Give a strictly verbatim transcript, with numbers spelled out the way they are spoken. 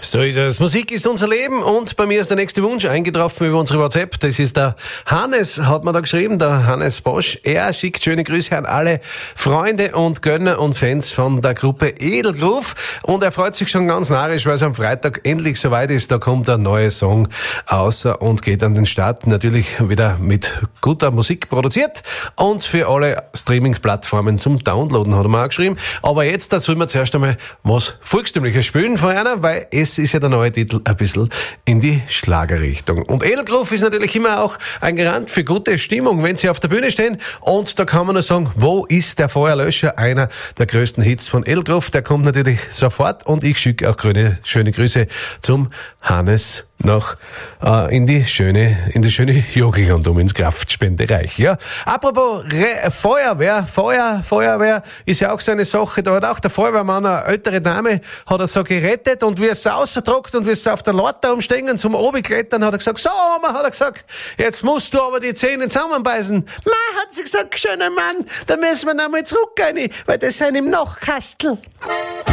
So ist es. Musik ist unser Leben und bei mir ist der nächste Wunsch eingetroffen über unsere WhatsApp. Das ist der Hannes, hat man da geschrieben, der Hannes Bosch. Er schickt schöne Grüße an alle Freunde und Gönner und Fans von der Gruppe Edelgroove und er freut sich schon ganz narrisch, weil es am Freitag endlich soweit ist. Da kommt ein neuer Song aus und geht an den Start. Natürlich wieder mit guter Musik produziert und für alle Streaming-Plattformen zum Downloaden, hat er mal geschrieben. Aber jetzt, da sollen wir zuerst einmal was Volkstümliches spielen von einer, weil es ist ja der neue Titel ein bisschen in die Schlagerrichtung. Und Edelgroove ist natürlich immer auch ein Garant für gute Stimmung, wenn sie auf der Bühne stehen. Und da kann man nur sagen, wo ist der Feuerlöscher? Einer der größten Hits von Edelgroove. Der kommt natürlich sofort und ich schicke auch grüne, schöne Grüße zum Hannes noch äh, in die schöne, in die schöne Jogelrundum ins Kraftspendereich. Ja, apropos Re- Feuerwehr, Feuer, Feuerwehr ist ja auch so eine Sache. Da hat auch der Feuerwehrmann, eine ältere Dame, hat er so gerettet und wie er es rausgetragt und wie es auf der Leiter umstehen und zum Oberklettern hat er gesagt, so Oma, hat er gesagt, jetzt musst du aber die Zähne zusammenbeißen. Ma, hat sie gesagt, schöner Mann, da müssen wir noch mal zurück rein, weil das sind im Nachkastel.